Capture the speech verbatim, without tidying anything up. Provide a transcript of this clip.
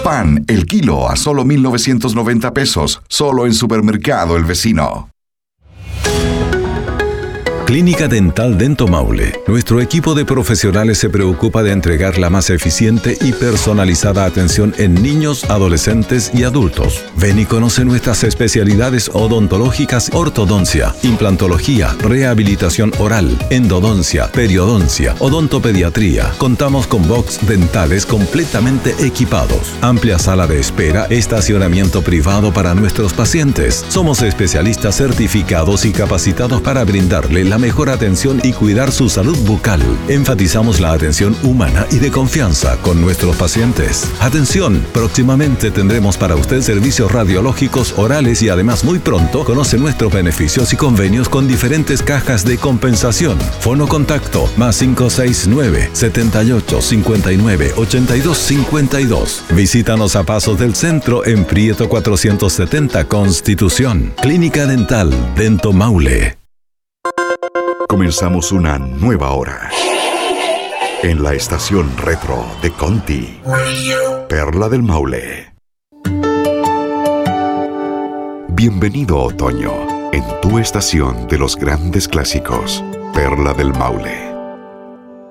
Pan, el kilo a solo mil novecientos noventa pesos, solo en Supermercado El Vecino. Clínica Dental Dento Maule. Nuestro equipo de profesionales se preocupa de entregar la más eficiente y personalizada atención en niños, adolescentes y adultos. Ven y conoce nuestras especialidades odontológicas: ortodoncia, implantología, rehabilitación oral, endodoncia, periodoncia, odontopediatría. Contamos con box dentales completamente equipados, amplia sala de espera, estacionamiento privado para nuestros pacientes. Somos especialistas certificados y capacitados para brindarle la mejor atención y cuidar su salud bucal. Enfatizamos la atención humana y de confianza con nuestros pacientes. Atención, próximamente tendremos para usted servicios radiológicos orales y además muy pronto conoce nuestros beneficios y convenios con diferentes cajas de compensación. Fono contacto más cinco seis nueve, setenta y ocho, cincuenta y nueve, ochenta y dos cincuenta y dos. Visítanos a Pasos del Centro en Prieto cuatrocientos setenta Constitución. Clínica Dental Dento Maule. Comenzamos una nueva hora en la estación retro de Conti, Perla del Maule. Bienvenido otoño en tu estación de los grandes clásicos, Perla del Maule.